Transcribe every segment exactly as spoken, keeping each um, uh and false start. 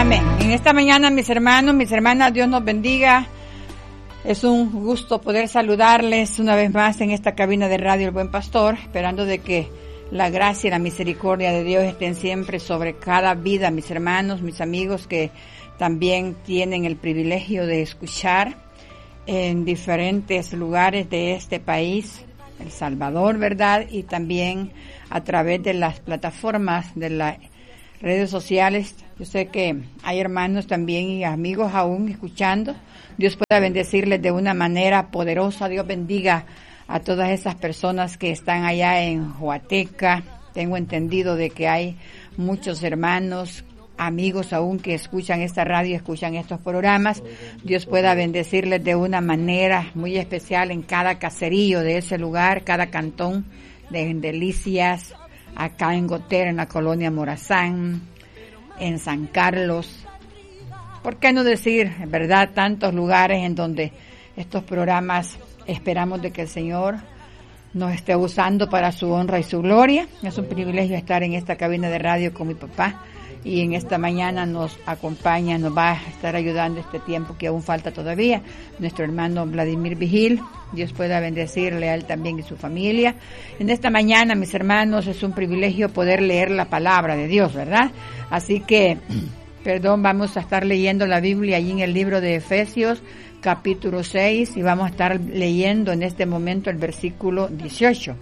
Amén. En esta mañana, mis hermanos, mis hermanas, Dios nos bendiga. Es un gusto poder saludarles una vez más en esta cabina de radio El Buen Pastor, esperando de que la gracia y la misericordia de Dios estén siempre sobre cada vida, mis hermanos, mis amigos que también tienen el privilegio de escuchar en diferentes lugares de este país, El Salvador, ¿verdad? Y también a través de las plataformas de las redes sociales. Yo sé que hay hermanos también y amigos aún escuchando. Dios pueda bendecirles de una manera poderosa. Dios bendiga a todas esas personas que están allá en Huateca. Tengo entendido de que hay muchos hermanos, amigos aún que escuchan esta radio, escuchan estos programas. Dios pueda bendecirles de una manera muy especial en cada caserío de ese lugar, cada cantón de Delicias, acá en Gotera, en la colonia Morazán, en San Carlos. ¿Por qué no decir, verdad, tantos lugares en donde estos programas esperamos de que el Señor nos esté usando para su honra y su gloria? Es un privilegio estar en esta cabina de radio con mi papá y en esta mañana nos acompaña, nos va a estar ayudando este tiempo que aún falta todavía, nuestro hermano Vladimir Vigil. Dios pueda bendecirle a él también y su familia. En esta mañana, mis hermanos, es un privilegio poder leer la palabra de Dios, ¿verdad? Así que, perdón, vamos a estar leyendo la Biblia allí en el libro de Efesios, capítulo seis, y vamos a estar leyendo en este momento el versículo dieciocho.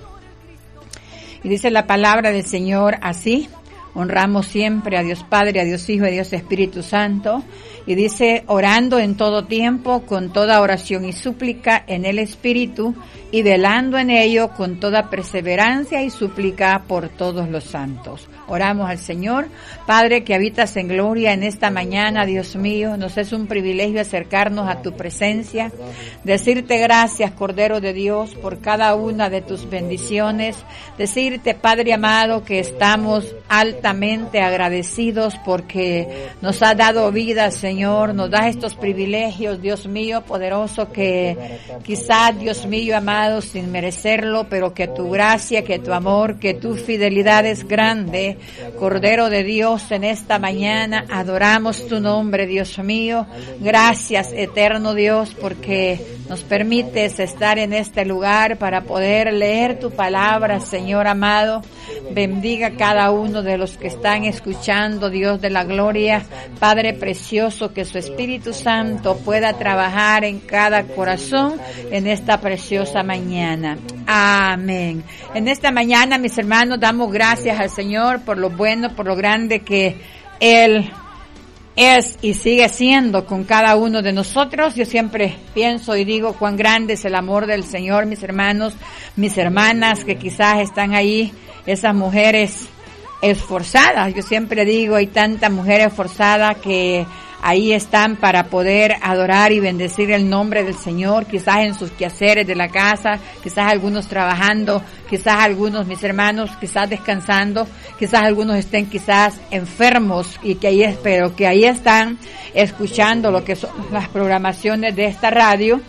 Y dice la palabra del Señor así: honramos siempre a Dios Padre, a Dios Hijo y a Dios Espíritu Santo. Y dice, orando en todo tiempo, con toda oración y súplica en el Espíritu, y velando en ello con toda perseverancia y súplica por todos los santos. Oramos al Señor. Padre, que habitas en gloria en esta mañana, Dios mío, nos es un privilegio acercarnos a tu presencia, decirte gracias, Cordero de Dios, por cada una de tus bendiciones, decirte, Padre amado, que estamos altamente agradecidos porque nos has dado vida, Señor, nos das estos privilegios, Dios mío, poderoso, que quizás, Dios mío, amado, sin merecerlo, pero que tu gracia, que tu amor, que tu fidelidad es grande. Cordero de Dios, en esta mañana adoramos tu nombre, Dios mío. Gracias, eterno Dios, porque nos permites estar en este lugar para poder leer tu palabra, Señor amado. Bendiga cada uno de los que están escuchando, Dios de la gloria. Padre precioso, que su Espíritu Santo pueda trabajar en cada corazón en esta preciosa mañana. Amén. En esta mañana, mis hermanos, damos gracias al Señor por lo bueno, por lo grande que Él es y sigue siendo con cada uno de nosotros. Yo siempre pienso y digo cuán grande es el amor del Señor, mis hermanos, mis hermanas que quizás están ahí, esas mujeres esforzadas. Yo siempre digo, hay tantas mujeres esforzadas que ahí están para poder adorar y bendecir el nombre del Señor, quizás en sus quehaceres de la casa, quizás algunos trabajando, quizás algunos, mis hermanos, quizás descansando, quizás algunos estén quizás enfermos y que ahí espero que ahí están escuchando lo que son las programaciones de esta radio.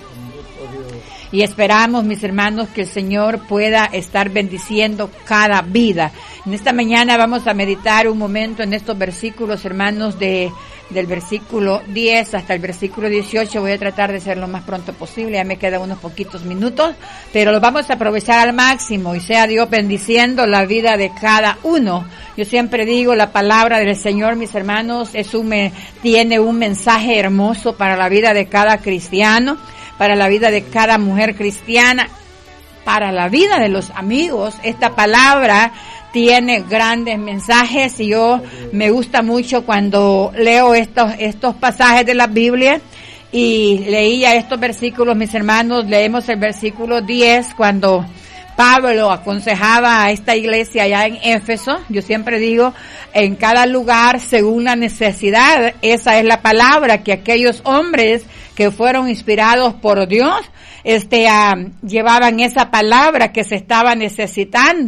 Y esperamos, mis hermanos, que el Señor pueda estar bendiciendo cada vida. En esta mañana vamos a meditar un momento en estos versículos, hermanos, de del versículo diez hasta el versículo dieciocho. Voy a tratar de ser lo más pronto posible, ya me quedan unos poquitos minutos, pero los vamos a aprovechar al máximo y sea Dios bendiciendo la vida de cada uno. Yo siempre digo, la palabra del Señor, mis hermanos, es un, tiene un mensaje hermoso para la vida de cada cristiano, para la vida de cada mujer cristiana, para la vida de los amigos. Esta palabra tiene grandes mensajes y yo me gusta mucho cuando leo estos estos pasajes de la Biblia y leía estos versículos, mis hermanos. Leemos el versículo diez cuando Pablo aconsejaba a esta iglesia allá en Éfeso. Yo siempre digo, en cada lugar según la necesidad. Esa es la palabra que aquellos hombres que fueron inspirados por Dios este uh, llevaban esa palabra que se estaba necesitando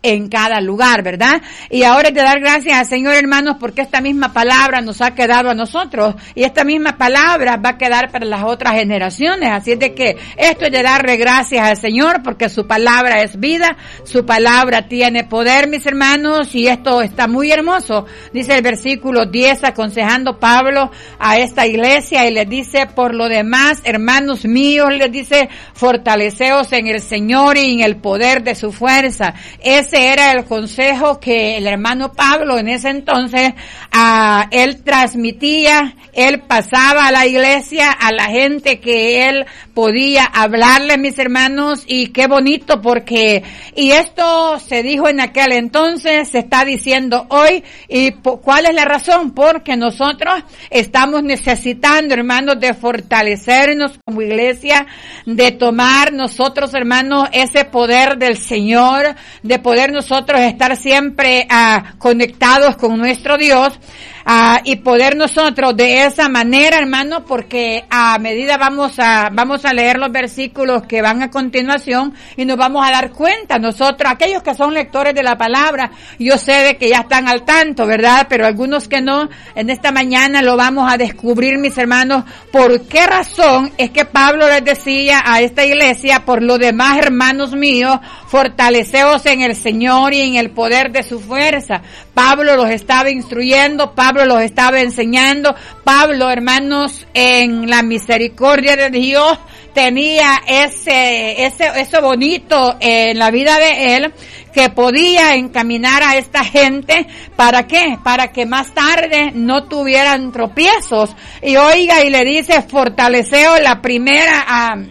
en cada lugar, ¿verdad? Y ahora es de dar gracias al Señor, hermanos, porque esta misma palabra nos ha quedado a nosotros y esta misma palabra va a quedar para las otras generaciones. Así es de que esto es de darle gracias al Señor porque su palabra es vida, su palabra tiene poder, mis hermanos, y esto está muy hermoso. Dice el versículo diez, aconsejando Pablo a esta iglesia y les dice: por lo demás, hermanos míos, les dice, fortaleceos en el Señor y en el poder de su fuerza. Ese era el consejo que el hermano Pablo en ese entonces, a él transmitía, él pasaba a la iglesia, a la gente que él podía hablarle, mis hermanos, y qué bonito porque, y esto se dijo en aquel entonces, se está diciendo hoy, y ¿cuál es la razón? Porque nosotros estamos necesitando, hermanos, de fortalecernos como iglesia, de tomar nosotros, hermanos, ese poder del Señor, de poder nosotros estar siempre uh, conectados con nuestro Dios. Uh, y poder nosotros de esa manera, hermano, porque a medida vamos a vamos a leer los versículos que van a continuación y nos vamos a dar cuenta nosotros, aquellos que son lectores de la palabra, yo sé de que ya están al tanto, ¿verdad? Pero algunos que no, en esta mañana lo vamos a descubrir, mis hermanos, por qué razón es que Pablo les decía a esta iglesia: por lo demás, hermanos míos, fortaleceos en el Señor y en el poder de su fuerza. Pablo los estaba instruyendo, Pablo los estaba enseñando. Pablo, hermanos, en la misericordia de Dios tenía ese, ese, eso bonito en la vida de él, que podía encaminar a esta gente. ¿Para qué? Para que más tarde no tuvieran tropiezos. Y oiga, y le dice: fortaleceo. La primera um,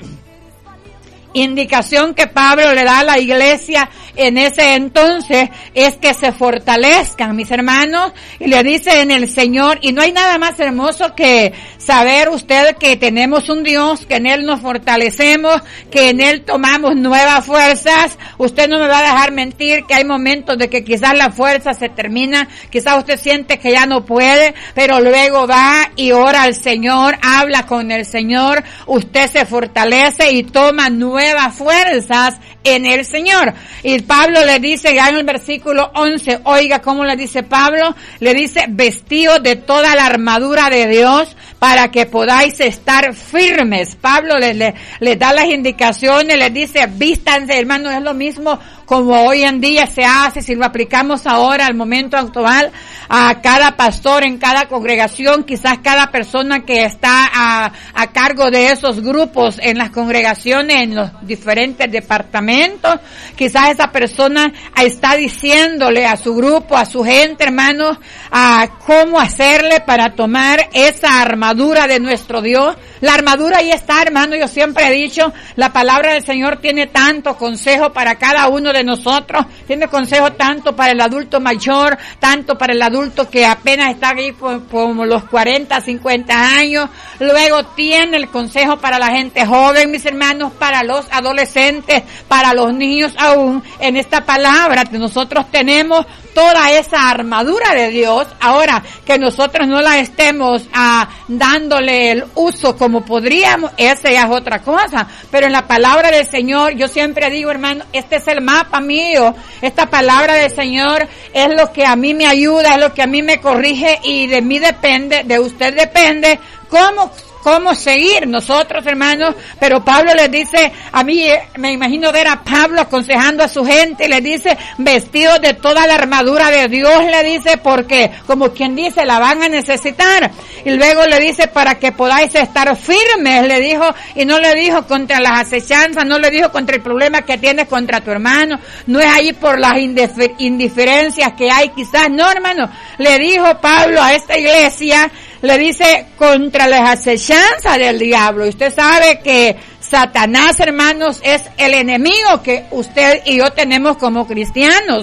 indicación que Pablo le da a la iglesia en ese entonces es que se fortalezcan, mis hermanos, y le dice: en el Señor. Y no hay nada más hermoso que saber usted que tenemos un Dios, que en Él nos fortalecemos, que en Él tomamos nuevas fuerzas. Usted no me va a dejar mentir que hay momentos de que quizás la fuerza se termina, quizás usted siente que ya no puede, pero luego va y ora al Señor, habla con el Señor, usted se fortalece y toma nuevas fuerzas en el Señor. Y Pablo le dice ya en el versículo once, oiga cómo le dice Pablo, le dice: vestidos de toda la armadura de Dios para que podáis estar firmes. Pablo les le, le da las indicaciones, les dice: vístanse, hermanos. Es lo mismo como hoy en día se hace, si lo aplicamos ahora al momento actual, a cada pastor en cada congregación, quizás cada persona que está a, a cargo de esos grupos en las congregaciones, en los diferentes departamentos, quizás esa persona está diciéndole a su grupo, a su gente, hermanos, a cómo hacerle para tomar esa armadura de nuestro Dios. La armadura ahí está, hermano. Yo siempre he dicho, la palabra del Señor tiene tanto consejo para cada uno de nosotros, tiene consejo tanto para el adulto mayor, tanto para el adulto que apenas está ahí como los cuarenta, cincuenta años, luego tiene el consejo para la gente joven, mis hermanos, para los adolescentes, para los niños aún. En esta palabra que nosotros tenemos toda esa armadura de Dios. Ahora, que nosotros no la estemos ah, dándole el uso como podríamos, esa ya es otra cosa, pero en la palabra del Señor, yo siempre digo, hermano, este es el mapa mío, esta palabra del Señor es lo que a mí me ayuda, es lo que a mí me corrige, y de mí depende, de usted depende cómo cómo seguir nosotros, hermanos. Pero Pablo les dice, a mí me imagino ver a Pablo aconsejando a su gente, le dice, vestidos de toda la armadura de Dios, le dice, porque como quien dice, la van a necesitar. Y luego le dice, para que podáis estar firmes, le dijo, y no le dijo contra las acechanzas, no le dijo contra el problema que tienes contra tu hermano, no es ahí por las indifer- indiferencias que hay quizás, no, hermano, le dijo Pablo a esta iglesia, le dice, contra las acechanzas del diablo. Y usted sabe que Satanás, hermanos, es el enemigo que usted y yo tenemos como cristianos.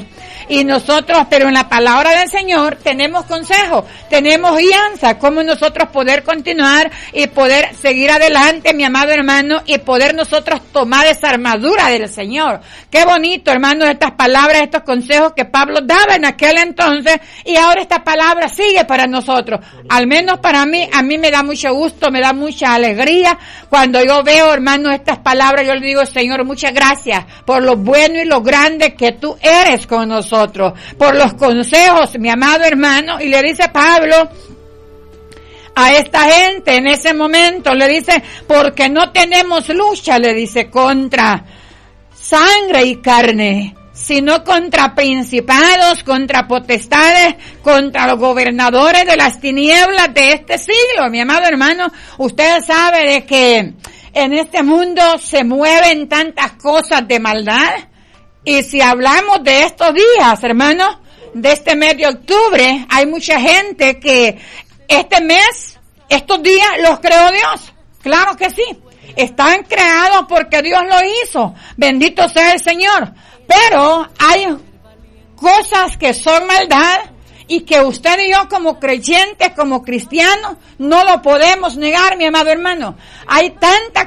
Y nosotros, pero en la palabra del Señor, tenemos consejo, tenemos guianza, cómo nosotros poder continuar y poder seguir adelante, mi amado hermano, y poder nosotros tomar esa armadura del Señor. Qué bonito, hermano, estas palabras, estos consejos que Pablo daba en aquel entonces, y ahora esta palabra sigue para nosotros. Al menos para mí, a mí me da mucho gusto, me da mucha alegría cuando yo veo, hermano, estas palabras. Yo le digo, Señor, muchas gracias por lo bueno y lo grande que tú eres con nosotros, por los consejos, mi amado hermano. Y le dice Pablo a esta gente en ese momento, le dice, porque no tenemos lucha, le dice, contra sangre y carne, sino contra principados, contra potestades, contra los gobernadores de las tinieblas de este siglo. Mi amado hermano, usted sabe de que en este mundo se mueven tantas cosas de maldad. Y si hablamos de estos días, hermano, de este mes de octubre, hay mucha gente que este mes, estos días los creó Dios. Claro que sí. Están creados porque Dios lo hizo. Bendito sea el Señor. Pero hay cosas que son maldad y que usted y yo como creyentes, como cristianos, no lo podemos negar, mi amado hermano. Hay tanta